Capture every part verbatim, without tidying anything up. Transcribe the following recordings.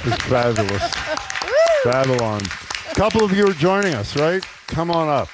It's fabulous. Babylon. A couple of you are joining us, right? Come on up.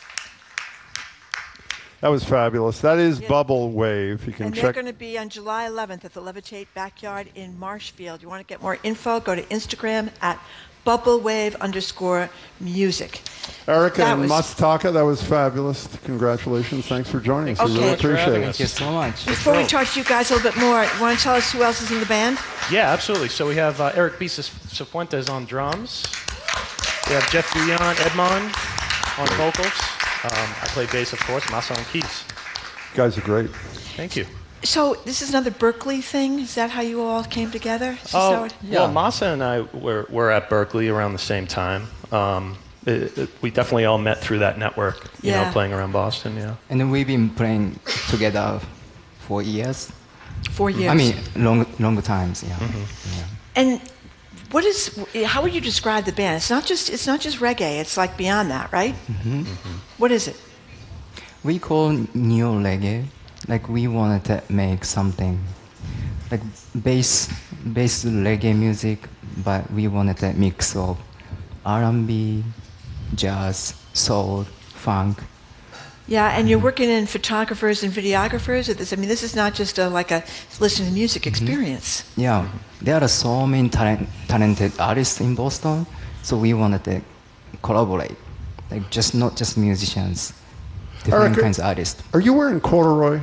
That was fabulous. That is Yeah. Bubble Wave. You can And they're check. going to be on July eleventh at the Levitate Backyard in Marshfield. You want to get more info, go to Instagram at bubblewave underscore music. Erica That and was- Mastaka, that was fabulous. Congratulations. Thanks for joining us. Okay. We really Thanks for appreciate Thank you it. so much. Before we talk to you guys a little bit more, you want to tell us who else is in the band? Yeah, absolutely. So we have uh, Eric B. Cifuentes on drums. We have Jeff Guillon Edmond on vocals. Um, I play bass, of course. Masa on keys. You guys are great. Thank you. So this is another Berkeley thing? Is that how you all came together? Is this how Oh, it- well, Masa and I were, were at Berkeley around the same time. Um, it, it, we definitely all met through that network, you Yeah. know, playing around Boston, yeah. And we've been playing together for years. Four years. I mean, long, long times. Yeah. Mm-hmm. yeah. And what is? How would you describe the band? It's not just. It's not just reggae. It's like beyond that, right? Mm-hmm. What is it? We call neo reggae. Like we wanted to make something like bass, bass reggae music, but we wanted a mix of R and B, jazz, soul, funk. Yeah, and you're working in photographers and videographers. At this, I mean, this is not just a, like a listen to music experience. Yeah, there are so many talent, talented artists in Boston, so we wanted to collaborate, like just not just musicians, different Erica- kinds of artists. Are you wearing corduroy?